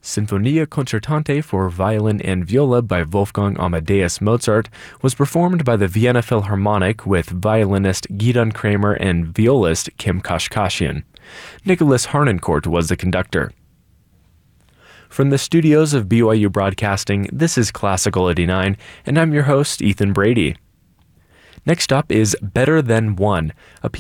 Sinfonia Concertante for Violin and Viola by Wolfgang Amadeus Mozart was performed by the Vienna Philharmonic with violinist Gidon Kramer and violist Kim Kashkashian. Nicholas Harnoncourt was the conductor. From the studios of BYU Broadcasting, this is Classical 89, and I'm your host, Ethan Brady. Next up is Better Than One, a